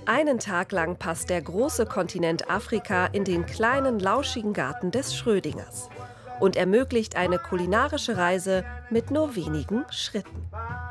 Einen Tag lang passt der große Kontinent Afrika in den kleinen, lauschigen Garten des Schrödingers und ermöglicht eine kulinarische Reise mit nur wenigen Schritten.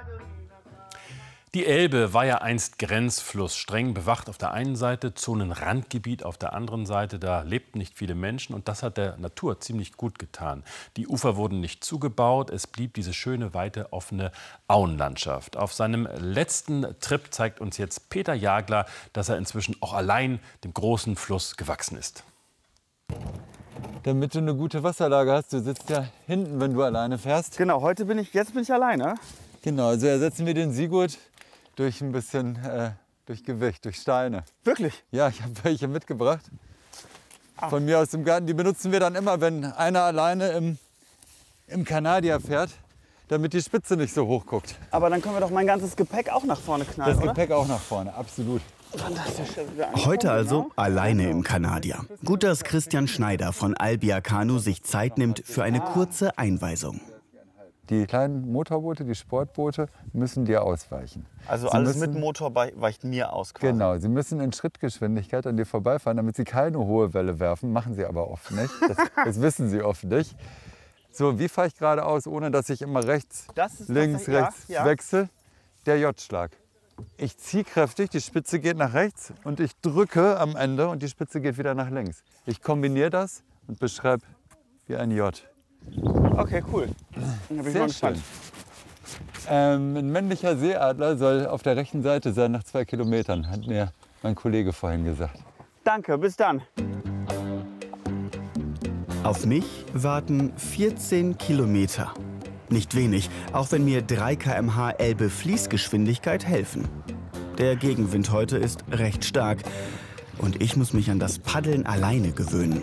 Die Elbe war ja einst Grenzfluss, streng bewacht auf der einen Seite, Zonenrandgebiet auf der anderen Seite. Da lebten nicht viele Menschen und das hat der Natur ziemlich gut getan. Die Ufer wurden nicht zugebaut, es blieb diese schöne, weite, offene Auenlandschaft. Auf seinem letzten Trip zeigt uns jetzt Peter Jagler, dass er inzwischen auch allein dem großen Fluss gewachsen ist. Damit du eine gute Wasserlage hast, du sitzt ja hinten, wenn du alleine fährst. Genau, jetzt bin ich alleine. Genau, also ersetzen wir den Sigurd durch ein bisschen durch Gewicht, durch Steine. Wirklich? Ja, ich habe welche mitgebracht. Von mir aus dem Garten. Die benutzen wir dann immer, wenn einer alleine im Kanadier fährt, damit die Spitze nicht so hoch guckt. Aber dann können wir doch mein ganzes Gepäck auch nach vorne knallen, Das Gepäck auch nach vorne, absolut. Fantastisch. Heute also alleine im Kanadier. Gut, dass Christian Schneider von Albia Kanu sich Zeit nimmt für eine kurze Einweisung. Die kleinen Motorboote, die Sportboote, müssen dir ausweichen. Also alles mit Motor weicht mir aus quasi. Genau, sie müssen in Schrittgeschwindigkeit an dir vorbeifahren, damit sie keine hohe Welle werfen. Machen sie aber oft nicht. Das wissen sie oft nicht. So, wie fahre ich geradeaus, ohne dass ich immer rechts, links, rechts wechsle? Der J-Schlag. Ich ziehe kräftig, die Spitze geht nach rechts und ich drücke am Ende und die Spitze geht wieder nach links. Ich kombiniere das und beschreibe wie ein J. Okay, cool. Dann bin ich mal gespannt. Ein männlicher Seeadler soll auf der rechten Seite sein nach 2 Kilometern, hat mir mein Kollege vorhin gesagt. Danke, bis dann. Auf mich warten 14 Kilometer. Nicht wenig, auch wenn mir 3 km/h Elbe-Fließgeschwindigkeit helfen. Der Gegenwind heute ist recht stark und ich muss mich an das Paddeln alleine gewöhnen.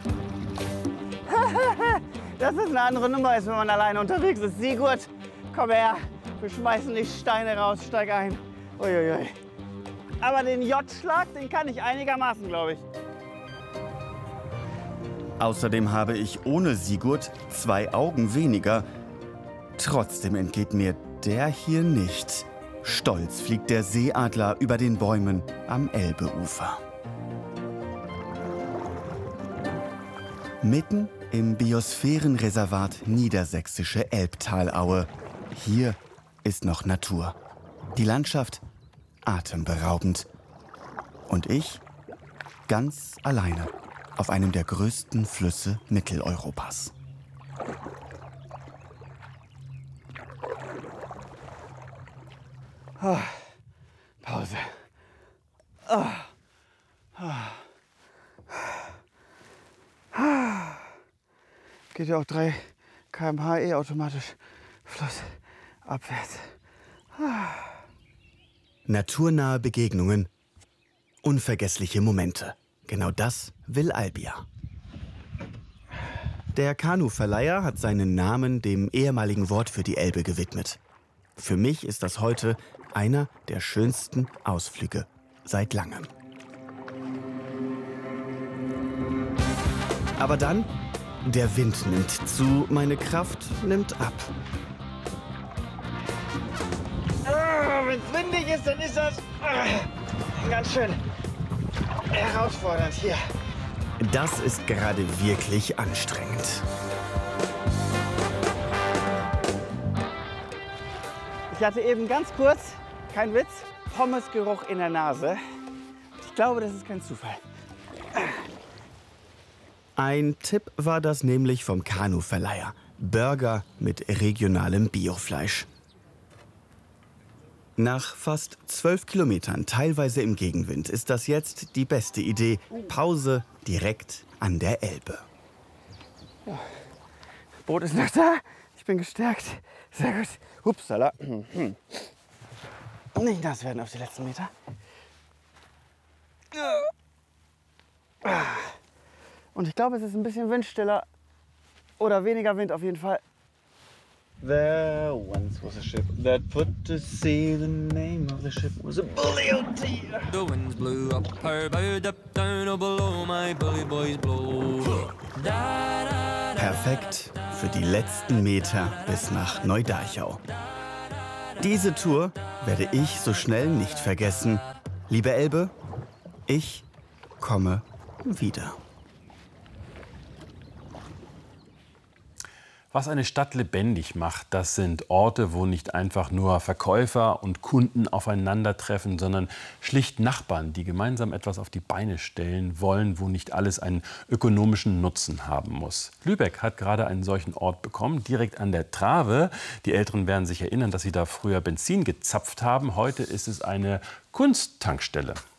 Das ist eine andere Nummer, als wenn man alleine unterwegs ist. Sigurd, komm her. Wir schmeißen die Steine raus, steig ein. Uiuiui. Aber den J-Schlag, den kann ich einigermaßen, glaube ich. Außerdem habe ich ohne Sigurd 2 Augen weniger. Trotzdem entgeht mir der hier nicht. Stolz fliegt der Seeadler über den Bäumen am Elbeufer. Mitten im Biosphärenreservat Niedersächsische Elbtalaue. Hier ist noch Natur. Die Landschaft atemberaubend. Und ich ganz alleine auf einem der größten Flüsse Mitteleuropas. Oh, Pause. Oh. Oh. Geht ja auch 3 km/h automatisch flussabwärts. Naturnahe Begegnungen, unvergessliche Momente. Genau das will Albia. Der Kanuverleiher hat seinen Namen dem ehemaligen Wort für die Elbe gewidmet. Für mich ist das heute einer der schönsten Ausflüge seit langem. Aber dann, der Wind nimmt zu, meine Kraft nimmt ab. Wenn es windig ist, dann ist das ganz schön herausfordernd hier. Das ist gerade wirklich anstrengend. Ich hatte eben ganz kurz, kein Witz, Pommesgeruch in der Nase. Ich glaube, das ist kein Zufall. Ein Tipp war das nämlich vom Kanuverleiher. Burger mit regionalem Biofleisch. Nach fast 12 Kilometern, teilweise im Gegenwind, ist das jetzt die beste Idee. Pause direkt an der Elbe. Ja. Boot ist noch da. Ich bin gestärkt. Sehr gut. Upsala. Nicht nass werden auf die letzten Meter. Und ich glaube, es ist ein bisschen windstiller. Oder weniger Wind auf jeden Fall. There once was a ship that put to sea. The name of the ship was a bully O.T. The winds blew up her bow, up down, oh below my bully boys blow. Perfekt für die letzten Meter bis nach Neudachau. Diese Tour werde ich so schnell nicht vergessen. Liebe Elbe, Ich komme wieder. Was eine Stadt lebendig macht, das sind Orte, wo nicht einfach nur Verkäufer und Kunden aufeinandertreffen, sondern schlicht Nachbarn, die gemeinsam etwas auf die Beine stellen wollen, wo nicht alles einen ökonomischen Nutzen haben muss. Lübeck hat gerade einen solchen Ort bekommen, direkt an der Trave. Die Älteren werden sich erinnern, dass sie da früher Benzin gezapft haben. Heute ist es eine Kunsttankstelle.